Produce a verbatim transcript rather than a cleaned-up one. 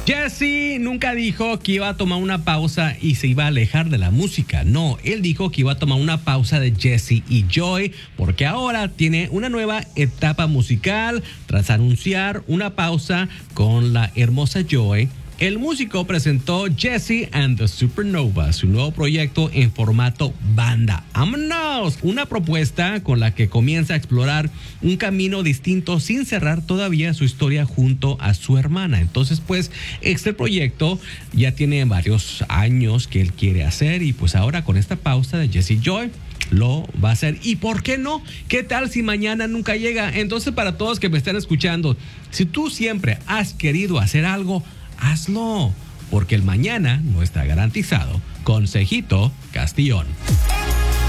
Jesse nunca dijo que iba a tomar una pausa y se iba a alejar de la música. No, él dijo que iba a tomar una pausa de Jesse y Joy porque ahora tiene una nueva etapa musical tras anunciar una pausa con la hermosa Joy. El músico presentó Jesse and the Supernova, su nuevo proyecto en formato banda. ¡Vámonos! Una propuesta con la que comienza a explorar un camino distinto sin cerrar todavía su historia junto a su hermana. Entonces, pues, este proyecto ya tiene varios años que él quiere hacer y pues ahora con esta pausa de Jesse Joy lo va a hacer. ¿Y por qué no? ¿Qué tal si mañana nunca llega? Entonces, para todos que me están escuchando, si tú siempre has querido hacer algo, hazlo, porque el mañana no está garantizado. Consejito Castillón.